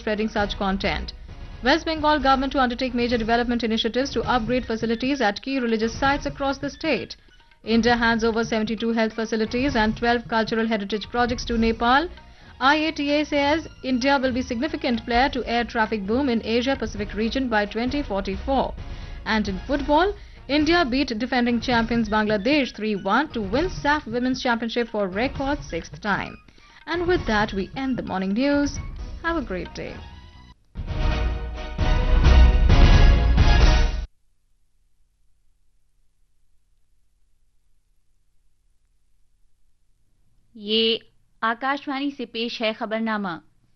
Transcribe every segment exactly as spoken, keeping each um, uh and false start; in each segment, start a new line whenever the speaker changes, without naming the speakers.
spreading such content. West Bengal government to undertake major development initiatives to upgrade facilities at key religious sites across the state. India hands over seventy-two health facilities and twelve cultural heritage projects to Nepal. I A T A says India will be significant player to air traffic boom in Asia-Pacific region by twenty forty-four. And in football, India beat defending champions Bangladesh three one to win S A F Women's Championship for record sixth time. And with that, we end the morning news. Have a great day.
ये आकाशवाणी से पेश है खबरनामा।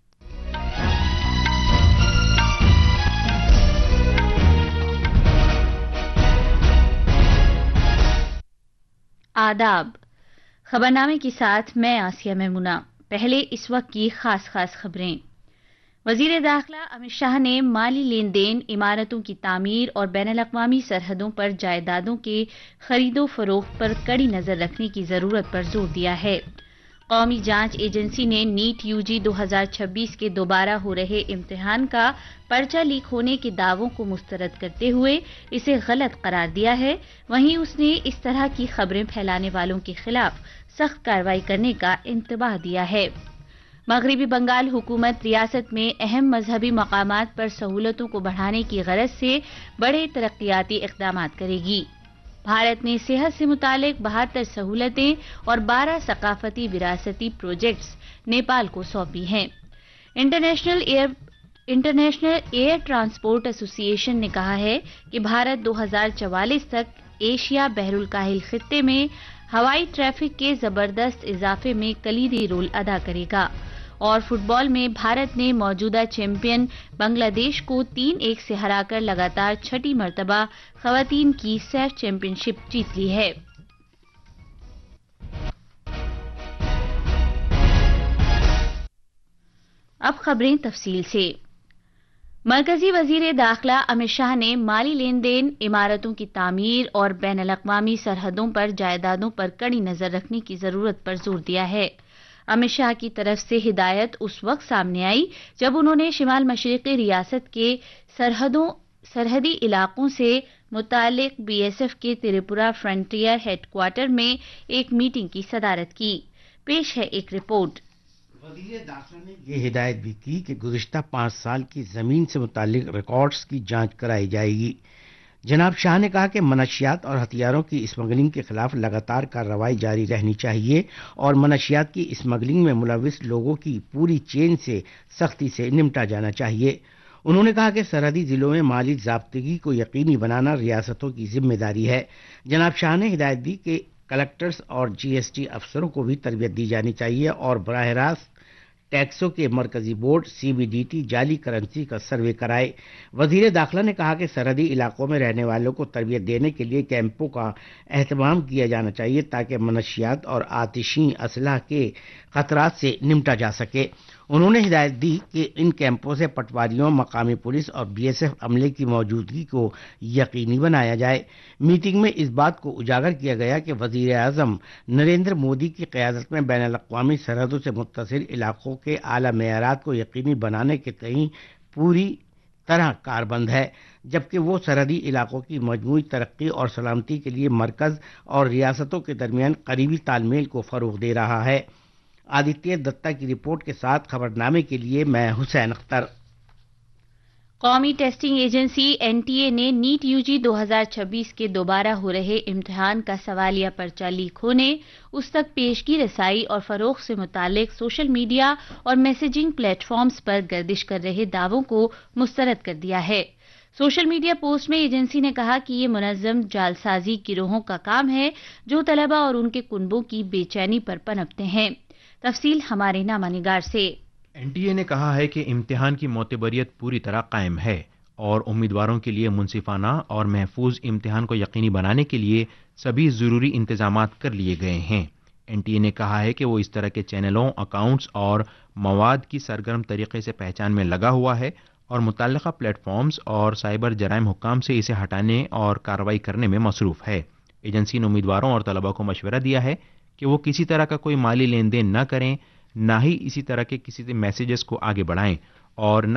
आदाब। खबरनामे के साथ मैं आसिया मैमुना। पहले इस वक्त की खास खास खबरें। वजीर दाखिला अमित शाह ने माली लेन देन, इमारतों की तामीर और बैनुल-अक़वामी सरहदों पर जायदादों के खरीदो फरोख्त पर कड़ी नजर रखने की जरूरत पर जोर दिया है। कौमी जांच एजेंसी ने नीट यूजी दो हज़ार छब्बीस के दोबारा हो रहे इम्तिहान का पर्चा लीक होने के दावों को मुस्तरद करते हुए इसे गलत करार दिया है। वहीं उसने इस तरह की खबरें फैलाने वालों के खिलाफ सख्त कार्रवाई करने का इंतबाह दिया है। मगरिबी बंगाल हुकूमत रियासत में अहम मजहबी मकामात पर सहूलतों को बढ़ाने की गरज से बड़े तरक्याती इक़दाम करेगी। भारत ने सेहत से मुतालिक बहत्तर सहूलतें और बारह सकाफती विरासती प्रोजेक्ट्स नेपाल को सौंपी हैं। International air international air transport association ने कहा है कि भारत दो हज़ार चवालीस तक एशिया बहरुल काहिल खित्ते में हवाई ट्रैफिक के जबरदस्त इजाफे में कलीदी रोल अदा करेगा। और फुटबॉल में भारत ने मौजूदा चैंपियन बांग्लादेश को तीन एक से हराकर लगातार छठी मर्तबा खवातीन की सैफ चैंपियनशिप जीत ली है। अब खबरें तफसील से। मरकजी वजीर दाखिला अमित शाह ने माली लेन देन, इमारतों की तामीर और बैनुल-अक़वामी सरहदों पर जायदादों पर कड़ी नजर रखने की जरूरत पर जोर दिया है। अमित शाह की तरफ से हिदायत उस वक्त सामने आई जब उन्होंने शिमाल मशरिकी रियासत के सरहदों सरहदी इलाकों से मुतालिक बीएसएफ के त्रिपुरा फ्रंटियर हेडक्वार्टर में एक मीटिंग की सदारत की। पेश है एक रिपोर्ट।
वज़ीर दाखिला ने ये हिदायत भी की कि गुज़िश्ता पाँच साल की ज़मीन से मुतालिक रिकॉर्ड्स की जांच कराई जाएगी। जनाब शाह ने कहा कि मनशियात और हथियारों की स्मगलिंग के खिलाफ लगातार कार्रवाई जारी रहनी चाहिए और मनशियात की स्मगलिंग में मुलविस लोगों की पूरी चेन से सख्ती से निपटा जाना चाहिए। उन्होंने कहा कि सरहदी जिलों में माली ज़ाब्तगी को यकीनी बनाना रियासतों की जिम्मेदारी है। जनाब शाह ने हिदायत दी कि कलेक्टर्स और जीएसटी अफसरों को भी तरबियत दी जानी चाहिए और बराह रास्त टैक्सों के मरकजी बोर्ड सीबीडीटी जाली करेंसी का सर्वे कराए। वजीर दाखिला ने कहा कि सरहदी इलाकों में रहने वालों को तरबियत देने के लिए कैंपों का एहतमाम किया जाना चाहिए ताकि मनशियात और आतिशी असलाह के खतरात से निपटा जा सके। उन्होंने हिदायत दी कि इन कैंपों से पटवारियों, मकामी पुलिस और बीएसएफ अमले की मौजूदगी को यकीनी बनाया जाए। मीटिंग में इस बात को उजागर किया गया कि वजीर आज़म नरेंद्र मोदी की क़यादत में बैनुल अक़वामी सरहदों से मुत्तसिल इलाकों के आला मेयारात को यकीनी बनाने के तईं पूरी तरह कारबंद है, जबकि वो सरहदी इलाकों की मजमूई तरक्की और सलामती के लिए मरकज़ और रियासतों के दरमियान करीबी तालमेल को फ़रोग़ दे रहा है। आदित्य दत्ता की रिपोर्ट के साथ खबरनामे के लिए मैं हुसैन अख्तर।
कौमी टेस्टिंग एजेंसी एनटीए ने नीट यूजी दो हज़ार छब्बीस के दोबारा हो रहे इम्तिहान का सवालिया पर्चा लीक होने, उस तक पेशगी रसाई और फरोख्त से मुतालिक सोशल मीडिया और मैसेजिंग प्लेटफॉर्म्स पर गर्दिश कर रहे दावों को मुस्तरद कर दिया है। सोशल मीडिया पोस्ट में एजेंसी ने कहा कि ये मुनज़्ज़म जालसाजी गिरोहों का काम है जो तलबा और उनके कुनबों की बेचैनी पर पनपते हैं। तफसील हमारे नामानिगार से।
एनटीए ने कहा है कि इम्तिहान की मोतबरियत पूरी तरह कायम है और उम्मीदवारों के लिए मुनसिफाना और महफूज इम्तिहान को यकीनी बनाने के लिए सभी ज़रूरी इंतजाम कर लिए गए हैं। एनटीए ने कहा है कि वो इस तरह के चैनलों, अकाउंट्स और मवाद की सरगर्म तरीके से पहचान में लगा हुआ है और मुतल्लिका प्लेटफॉर्म्स और साइबर जराइम हुक्काम से इसे हटाने और कार्रवाई करने में मसरूफ़ है। एजेंसी ने उम्मीदवारों और तलबा को मशवरा दिया है कि वो किसी तरह का कोई माली लेन देन न करें, ना ही इसी तरह के किसी मैसेजेस को आगे बढ़ाएं और